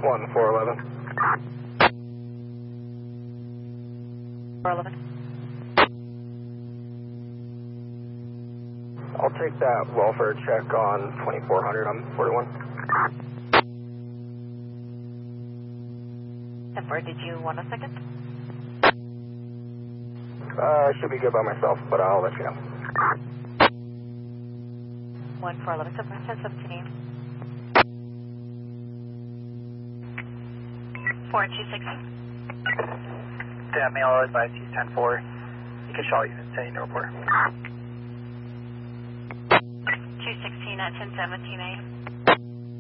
1411. 411. I'll take that welfare check on 2400 on 41. Temper, did you want a second? Should be good by myself, but I'll let you know. 1411, Temper, 1017. 4260. Mail advice, East 10-4. You can shall unit to the report. 216 at 1017 AM.